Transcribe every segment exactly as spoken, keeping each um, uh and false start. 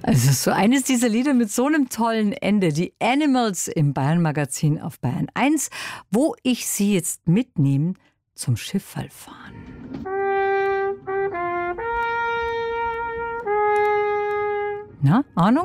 Also so eines dieser Lieder mit so einem tollen Ende, die Animals im Bayern-Magazin auf Bayern eins, wo ich Sie jetzt mitnehme zum Schifferlfahren. Na, Ahnung?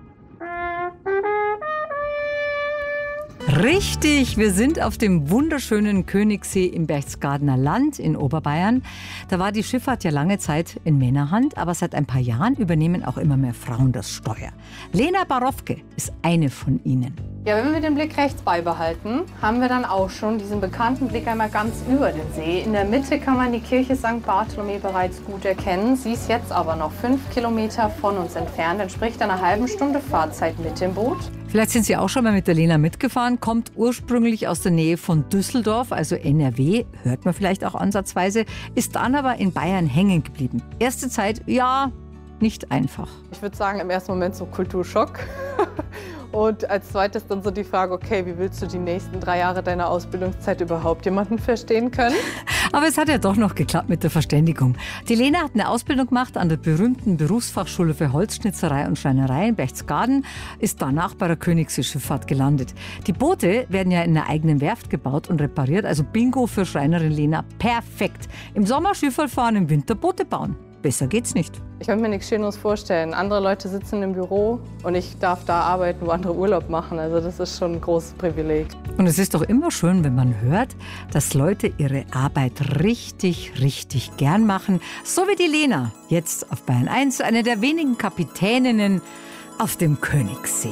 Richtig, wir sind auf dem wunderschönen Königssee im Berchtesgadener Land in Oberbayern. Da war die Schifffahrt ja lange Zeit in Männerhand, aber seit ein paar Jahren übernehmen auch immer mehr Frauen das Steuer. Lena Barofke ist eine von ihnen. Ja, wenn wir den Blick rechts beibehalten, haben wir dann auch schon diesen bekannten Blick einmal ganz über den See. In der Mitte kann man die Kirche Sankt Bartholomew bereits gut erkennen. Sie ist jetzt aber noch fünf Kilometer von uns entfernt, entspricht einer halben Stunde Fahrzeit mit dem Boot. Vielleicht sind Sie auch schon mal mit der Lena mitgefahren, kommt ursprünglich aus der Nähe von Düsseldorf, also N R W, hört man vielleicht auch ansatzweise, ist dann aber in Bayern hängen geblieben. Erste Zeit, ja, nicht einfach. Ich würde sagen, im ersten Moment so Kulturschock. Und als zweites dann so die Frage, okay, wie willst du die nächsten drei Jahre deiner Ausbildungszeit überhaupt jemanden verstehen können? Aber es hat ja doch noch geklappt mit der Verständigung. Die Lena hat eine Ausbildung gemacht an der berühmten Berufsfachschule für Holzschnitzerei und Schreinerei in Berchtesgaden, ist danach bei der Königssee-Schifffahrt gelandet. Die Boote werden ja in einer eigenen Werft gebaut und repariert, also Bingo für Schreinerin Lena, perfekt. Im Sommer Schifferl fahren, im Winter Boote bauen. Besser geht's nicht. Ich kann mir nichts Schöneres vorstellen. Andere Leute sitzen im Büro und ich darf da arbeiten, wo andere Urlaub machen. Also das ist schon ein großes Privileg. Und es ist doch immer schön, wenn man hört, dass Leute ihre Arbeit richtig, richtig gern machen. So wie die Lena, jetzt auf Bayern eins, eine der wenigen Kapitäninnen auf dem Königssee.